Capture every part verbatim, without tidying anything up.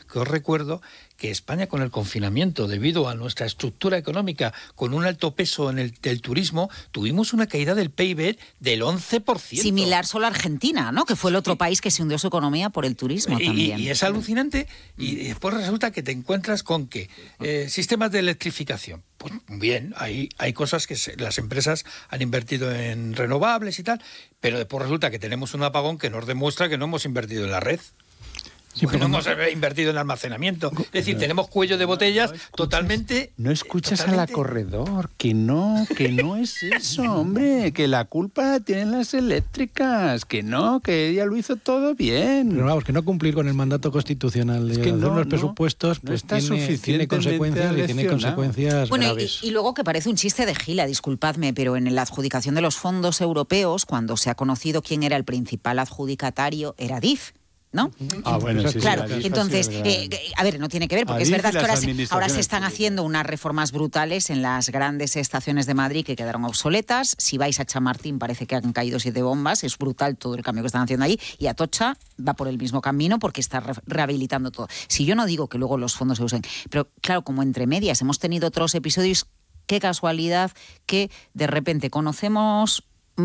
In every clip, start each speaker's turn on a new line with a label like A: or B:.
A: que os recuerdo que España, con el confinamiento, debido a nuestra estructura económica, con un alto peso en el del turismo, tuvimos una caída del P I B del once por ciento.
B: Similar solo a Argentina, ¿no? Que fue el otro
A: sí.
B: país que se hundió su economía por el turismo
A: y,
B: también.
A: Y, y es alucinante, y después resulta que te encuentras con que eh, sistemas de electrificación. Pues bien, hay, hay cosas que se, las empresas han invertido en renovables y tal, pero después resulta que tenemos un apagón que nos demuestra que no hemos invertido en la red. Sí, pues no hemos invertido en almacenamiento. Es decir, tenemos cuello de botellas no, no totalmente...
C: No escuchas
A: totalmente...
C: a la corredor, que no, que no es eso, hombre, que la culpa la tienen las eléctricas, que no, que ella lo hizo todo bien.
D: Pero vamos, que no cumplir con el mandato constitucional de
C: es que no,
D: los
C: no,
D: presupuestos, pues
C: no
D: tiene, tiene consecuencias y tiene consecuencias
B: bueno,
D: graves.
B: Y, y luego que parece un chiste de gila, disculpadme, pero en la adjudicación de los fondos europeos, cuando se ha conocido quién era el principal adjudicatario, era D I F. ¿No?
C: Ah, bueno, sí,
B: claro,
C: sí,
B: entonces, sí, eh, a ver, no tiene que ver, porque es verdad que ahora se, ahora se están haciendo unas reformas brutales en las grandes estaciones de Madrid que quedaron obsoletas. Si vais a Chamartín parece que han caído siete bombas, es brutal todo el cambio que están haciendo allí, y Atocha va por el mismo camino porque está re- rehabilitando todo. Si yo no digo que luego los fondos se usen, pero claro, como entre medias hemos tenido otros episodios, qué casualidad que de repente conocemos...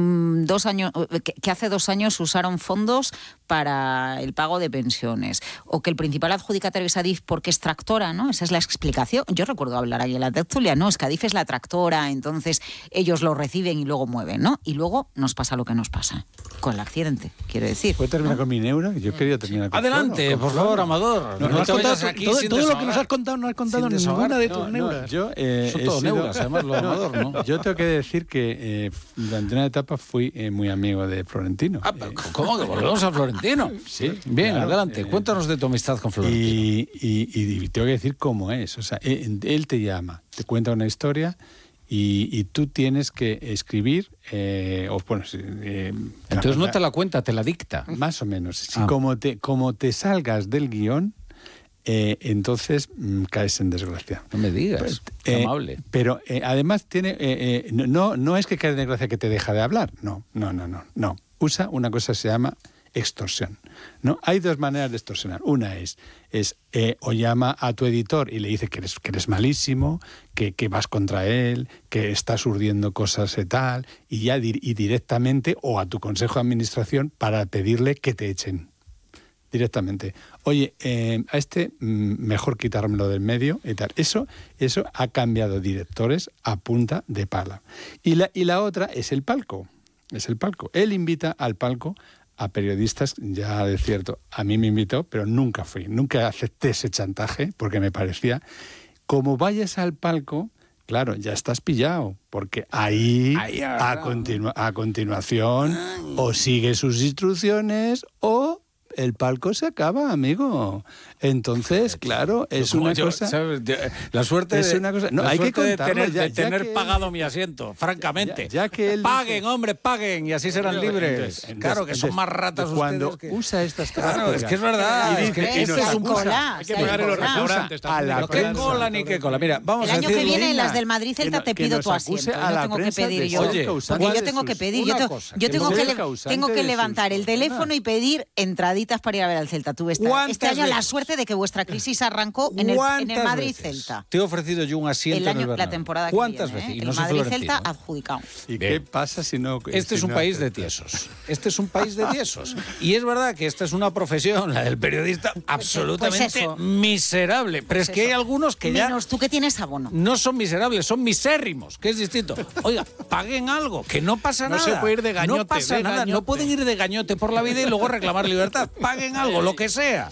B: Dos años, que hace dos años usaron fondos para el pago de pensiones, o que el principal adjudicatario es Adif porque es tractora, ¿no? Esa es la explicación. Yo recuerdo hablar ahí en la tertulia, no, es que Adif es la tractora, entonces ellos lo reciben y luego mueven, ¿no? Y luego nos pasa lo que nos pasa, con el accidente, quiero decir.
C: ¿Puedo terminar
B: ¿no?
C: con mi neura? Yo quería terminar con
E: Adelante,
C: con
E: por
C: Flor.
E: favor, Amador.
D: No,
E: No,
D: no
E: te
D: contado,
E: vayas aquí
D: todo,
E: sin
D: todo lo que
E: desahogar.
D: nos has contado no has contado
E: Sin
D: ninguna de tus
C: No,
D: neuras.
C: no, yo, eh,
E: Son
C: he
E: todo
C: sido-
E: neuras, además, lo de Amador, ¿no?
C: Yo tengo que decir que eh, durante una etapa fui eh, muy amigo de Florentino.
E: Ah, pero ¿cómo que volvemos a Florentino?
C: Sí,
E: Bien,
C: claro,
E: adelante.
C: eh,
E: Cuéntanos de tu amistad con Florentino.
C: Y, y, y tengo que decir cómo es. O sea, él, él te llama, te cuenta una historia y, y tú tienes que escribir. Eh, o, bueno, eh,
E: Entonces
C: la,
E: no te la cuenta, te la dicta.
C: Más o menos. Si
E: Ah.
C: como, te, como te salgas del guión, eh, entonces mmm, caes en desgracia.
E: No me digas,
C: Pues,
E: qué
C: eh,
E: amable.
C: Pero eh, además tiene eh, eh, no, no es que caes en desgracia que te deja de hablar. No, no, no, no. no. Usa una cosa que se llama extorsión, ¿no? Hay dos maneras de extorsionar. Una es, es eh, o llama a tu editor y le dice que eres, que eres malísimo, que, que vas contra él, que estás urdiendo cosas y tal, y ya di- y directamente, o a tu consejo de administración para pedirle que te echen. Directamente. Oye, eh, a este mm, mejor quitármelo del medio y tal. Eso, eso ha cambiado directores a punta de pala. Y la, y la otra es el palco. Es el palco. Él invita al palco a periodistas, ya de cierto, a mí me invitó, pero nunca fui. Nunca acepté ese chantaje porque me parecía, como vayas al palco, claro, ya estás pillado, porque ahí,
E: Ahí
C: a, continu- a continuación, o sigue sus instrucciones o el palco se acaba, amigo. Entonces, claro, es
E: Como
C: una
E: yo,
C: cosa...
E: ¿sabes? La suerte
C: Es
E: de,
C: una cosa- no,
E: la
C: hay que
E: suerte de
C: contarlo,
E: tener,
C: ya-
E: de
C: ya
E: tener
C: que él-
E: pagado mi asiento, francamente.
C: Ya- ya que él
E: paguen,
C: dice-
E: hombre, paguen, y así serán libres.
C: Entonces, entonces,
E: claro, que son
C: entonces,
E: más ratas
C: cuando
E: ustedes que...
C: usa estas
E: Claro, es que es verdad.
C: Y
E: Es que
C: dice- y
E: este
C: nos
E: es un
C: acusa.
B: cola.
D: Hay que pagar en los
B: Cola.
D: restaurantes
C: a
D: también.
C: la
E: No, qué
C: prensa.
E: cola ni qué cola. Mira, vamos
B: El
E: a
B: año que
E: decirlo.
B: viene las del Madrid Celta
C: que
B: te
C: no-
B: pido
C: que
B: tu
C: nos acuse
B: asiento.
C: a
B: Yo
C: la
B: tengo que
C: prensa de
B: pedir
C: ser
B: yo.
E: Oye,
C: causante
B: Porque yo
C: de
B: tengo que
C: sus-
B: pedir.
E: una
B: Yo, te-
E: cosa,
B: yo
E: que
B: tengo
E: no
B: que,
E: sea
B: le-
C: causante
B: tengo que
C: de sus
B: levantar el teléfono
C: problemas.
B: y pedir entraditas para ir a ver al Celta. Tuve esta,
E: ¿Cuántas
B: este año la
E: veces?
B: suerte de que vuestra crisis arrancó en el, en el
E: ¿Cuántas
B: Madrid
E: veces
B: Celta.
E: te he ofrecido yo un asiento
B: El
E: en el
B: año, la
E: Bernabéu?
B: temporada que
E: ¿Cuántas
B: viene,
E: veces?
B: ¿eh?
E: Y no
B: El
E: soy
B: Madrid
E: Florentino.
B: Celta adjudicado.
C: ¿Y
E: Bien.
C: qué pasa si no...
E: Este
C: si
E: es un
C: no
E: país de
C: aceptas?
E: tiesos. Este es un país de tiesos. Y es verdad que esta es una profesión, la del periodista, absolutamente
B: Pues eso.
E: miserable. Pero es que hay
B: eso.
E: algunos que ya
B: Menos tú que tienes abono.
E: no son miserables, son misérrimos, que es distinto. Oiga, paguen algo, que no pasa
D: No
E: nada.
D: se puede ir de gañote,
E: No pasa
D: de
E: nada,
D: gañote.
E: no pueden ir de gañote por la vida y luego reclamar libertad. Paguen algo, lo que sea.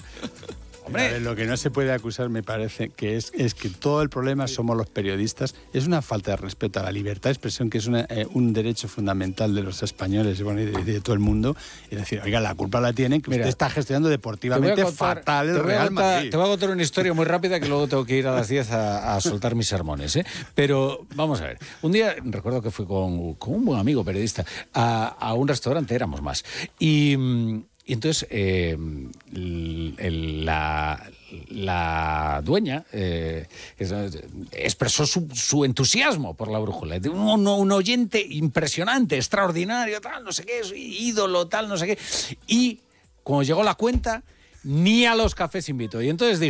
C: A
E: Hombre,
C: ver, lo que no se puede acusar, me parece, que es, es que todo el problema somos los periodistas. Es una falta de respeto a la libertad de expresión, que es una, eh, un derecho fundamental de los españoles y, bueno, y de, de todo el mundo. Es decir, oiga, la culpa la tienen que
E: Mira,
C: usted está gestionando
E: te voy a
C: deportivamente
E: contar-
C: fatal el
E: te voy a
C: Real
E: contar-
C: Madrid.
E: Te voy a contar una historia muy rápida que luego tengo que ir a las diez a, a soltar mis sermones, ¿eh? Pero vamos a ver. Un día, recuerdo que fui con, con un buen amigo periodista a, a un restaurante, éramos más. Y, mm, y entonces eh, el- el- la, la dueña eh, es- expresó su, su entusiasmo por la brújula. De Un, un oyente impresionante, extraordinario, tal, no sé qué, ídolo, tal, no sé qué. Y cuando llegó la cuenta, ni a los cafés invitó. Y entonces dije,